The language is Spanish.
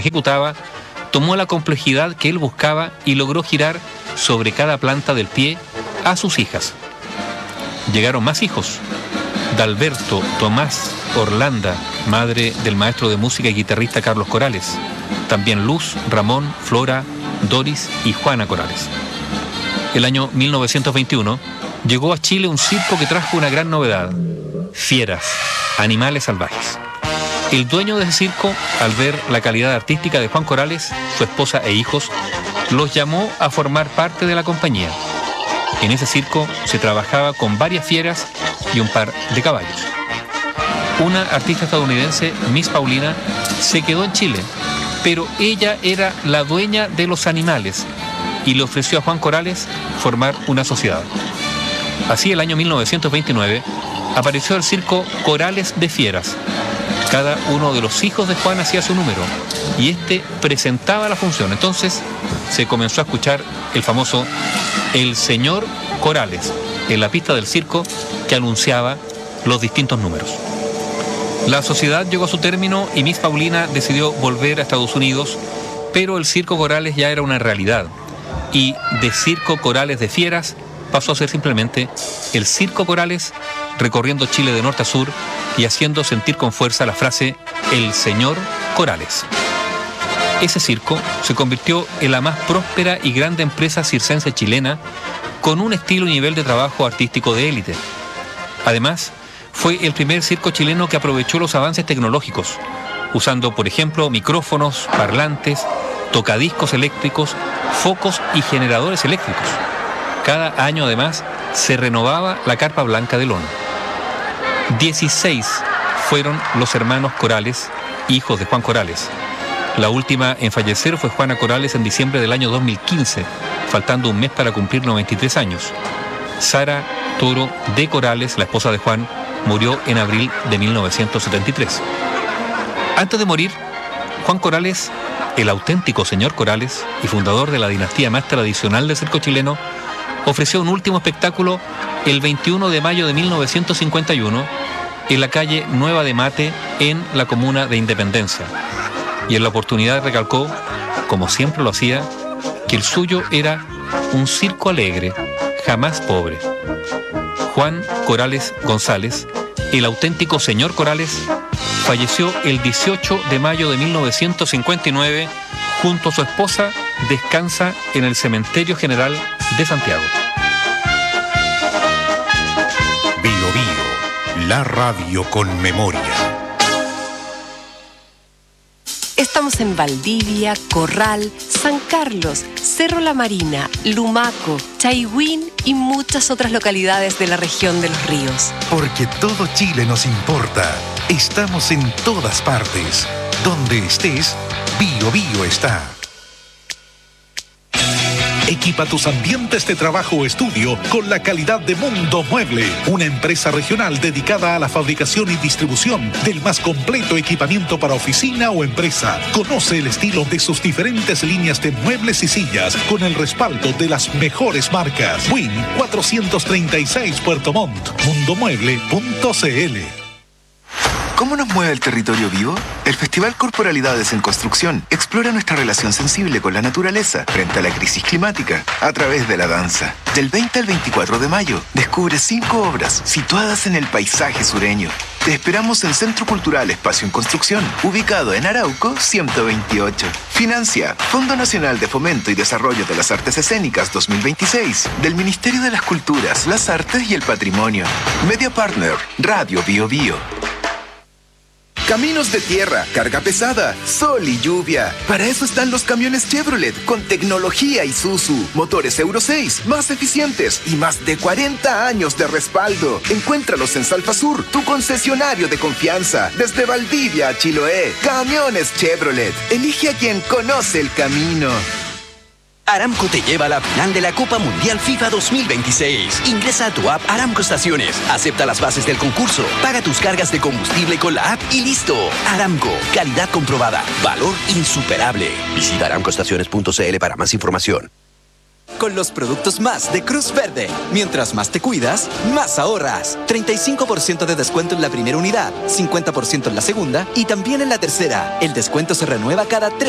ejecutaba, tomó la complejidad que él buscaba y logró girar sobre cada planta del pie a sus hijas. Llegaron más hijos. Dalberto, Tomás, Orlanda, madre del maestro de música y guitarrista Carlos Corales. También Luz, Ramón, Flora, Doris y Juana Corales. El año 1921 llegó a Chile un circo que trajo una gran novedad: fieras, animales salvajes. El dueño de ese circo, al ver la calidad artística de Juan Corales, su esposa e hijos, los llamó a formar parte de la compañía. En ese circo se trabajaba con varias fieras y un par de caballos. Una artista estadounidense, Miss Paulina, se quedó en Chile, pero ella era la dueña de los animales y le ofreció a Juan Corales formar una sociedad. Así, el año 1929, apareció el circo Corales de Fieras. Cada uno de los hijos de Juan hacía su número y este presentaba la función. Entonces se comenzó a escuchar el famoso El Señor Corales en la pista del circo que anunciaba los distintos números. La sociedad llegó a su término y Miss Paulina decidió volver a Estados Unidos, pero el circo Corales ya era una realidad y de circo Corales de Fieras pasó a ser simplemente el circo Corales, recorriendo Chile de norte a sur y haciendo sentir con fuerza la frase El Señor Corales. Ese circo se convirtió en la más próspera y grande empresa circense chilena, con un estilo y nivel de trabajo artístico de élite. Además, fue el primer circo chileno que aprovechó los avances tecnológicos, usando, por ejemplo, micrófonos, parlantes, tocadiscos eléctricos, focos y generadores eléctricos. Cada año, además, se renovaba la carpa blanca de lona. 16 fueron los hermanos Corales, hijos de Juan Corales. La última en fallecer fue Juana Corales en diciembre del año 2015, faltando un mes para cumplir 93 años. Sara Toro de Corales, la esposa de Juan, murió en abril de 1973. Antes de morir, Juan Corales, el auténtico señor Corales y fundador de la dinastía más tradicional del circo chileno, ofreció un último espectáculo el 21 de mayo de 1951 en la calle Nueva de Mate, en la comuna de Independencia. Y en la oportunidad recalcó, como siempre lo hacía, que el suyo era un circo alegre, jamás pobre. Juan Corales González, el auténtico señor Corales, falleció el 18 de mayo de 1959 junto a su esposa. Descansa en el Cementerio General de Santiago. Bio Bio, la radio con memoria. Estamos en Valdivia, Corral, San Carlos, Cerro La Marina, Lumaco, Chaihuín y muchas otras localidades de la región de los ríos. Porque todo Chile nos importa. Estamos en todas partes. Donde estés, Bio Bio está. Equipa tus ambientes de trabajo o estudio con la calidad de Mundo Mueble, una empresa regional dedicada a la fabricación y distribución del más completo equipamiento para oficina o empresa. Conoce el estilo de sus diferentes líneas de muebles y sillas con el respaldo de las mejores marcas. Win 436 Puerto Montt, mundomueble.cl. ¿Cómo nos mueve el territorio vivo? El Festival Corporalidades en Construcción explora nuestra relación sensible con la naturaleza frente a la crisis climática a través de la danza. Del 20 al 24 de mayo, descubre 5 obras situadas en el paisaje sureño. Te esperamos en Centro Cultural Espacio en Construcción, ubicado en Arauco 128. Financia Fondo Nacional de Fomento y Desarrollo de las Artes Escénicas 2026 del Ministerio de las Culturas, las Artes y el Patrimonio. Media Partner, Radio Bio Bio. Caminos de tierra, carga pesada, sol y lluvia. Para eso están los camiones Chevrolet con tecnología Isuzu. Motores Euro 6, más eficientes y más de 40 años de respaldo. Encuéntralos en Salfasur, tu concesionario de confianza. Desde Valdivia a Chiloé, camiones Chevrolet. Elige a quien conoce el camino. Aramco te lleva a la final de la Copa Mundial FIFA 2026. Ingresa a tu app Aramco Estaciones, acepta las bases del concurso, paga tus cargas de combustible con la app y listo. Aramco, calidad comprobada, valor insuperable. Visita aramcoestaciones.cl para más información. Con los productos más de Cruz Verde. Mientras más te cuidas, más ahorras. 35% de descuento en la primera unidad, 50% en la segunda y también en la tercera. El descuento se renueva cada 3